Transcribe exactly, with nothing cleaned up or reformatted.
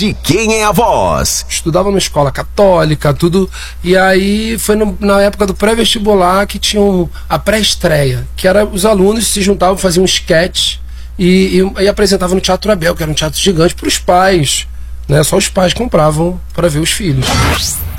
de Quem é a Voz. Estudava numa escola católica, tudo. E aí foi no, na época do pré-vestibular que tinha um, a pré-estreia, que era os alunos se juntavam, faziam um sketch e, e, e apresentavam no Teatro Abel, que era um teatro gigante para os pais, né? Só os pais compravam para ver os filhos.